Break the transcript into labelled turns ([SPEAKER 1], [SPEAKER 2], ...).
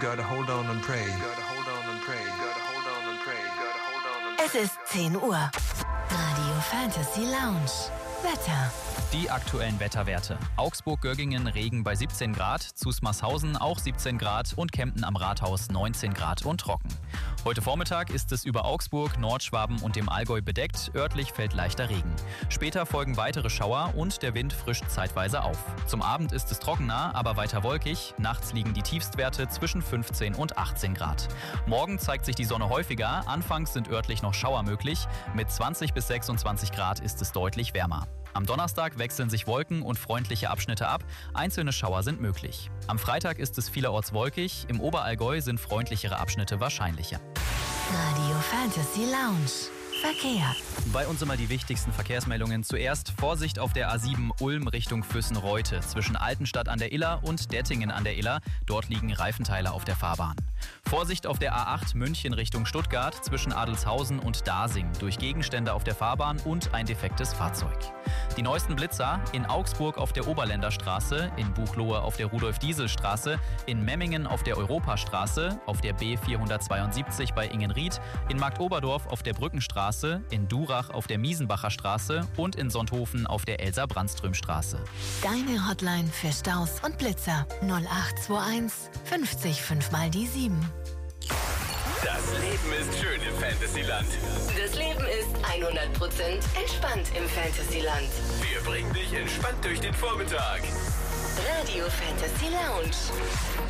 [SPEAKER 1] gotta hold on and pray.
[SPEAKER 2] Es ist 10 Uhr. Radio Fantasy Lounge. Wetter.
[SPEAKER 3] Die aktuellen Wetterwerte. Augsburg-Göggingen Regen bei 17 Grad, Zusmarshausen auch 17 Grad und Kempten am Rathaus 19 Grad und trocken. Heute Vormittag ist es über Augsburg, Nordschwaben und dem Allgäu bedeckt, örtlich fällt leichter Regen. Später folgen weitere Schauer und der Wind frischt zeitweise auf. Zum Abend ist es trockener, aber weiter wolkig. Nachts liegen die Tiefstwerte zwischen 15 und 18 Grad. Morgen zeigt sich die Sonne häufiger, anfangs sind örtlich noch Schauer möglich. Mit 20 bis 26 Grad ist es deutlich wärmer. Am Donnerstag wechseln sich Wolken und freundliche Abschnitte ab, einzelne Schauer sind möglich. Am Freitag ist es vielerorts wolkig, im Oberallgäu sind freundlichere Abschnitte wahrscheinlicher.
[SPEAKER 2] Radio Fantasy Lounge. Verkehr.
[SPEAKER 3] Bei uns immer die wichtigsten Verkehrsmeldungen. Zuerst Vorsicht auf der A7 Ulm Richtung Füssen-Reute zwischen Altenstadt an der Iller und Dettingen an der Iller. Dort liegen Reifenteile auf der Fahrbahn. Vorsicht auf der A8 München Richtung Stuttgart zwischen Adelshausen und Dasing durch Gegenstände auf der Fahrbahn und ein defektes Fahrzeug. Die neuesten Blitzer in Augsburg auf der Oberländerstraße, in Buchloe auf der Rudolf-Diesel-Straße, in Memmingen auf der Europastraße, auf der B472 bei Ingenried, in Marktoberdorf auf der Brückenstraße, in Durach auf der Miesenbacher Straße und in Sonthofen auf der Elsa-Brandström-Straße.
[SPEAKER 2] Deine Hotline für Staus und Blitzer 0821 50 5 mal die 7.
[SPEAKER 4] Das Leben ist schön im Fantasyland.
[SPEAKER 2] Das Leben ist 100% entspannt im Fantasyland.
[SPEAKER 4] Wir bringen dich entspannt durch den Vormittag.
[SPEAKER 2] Radio Fantasy Lounge.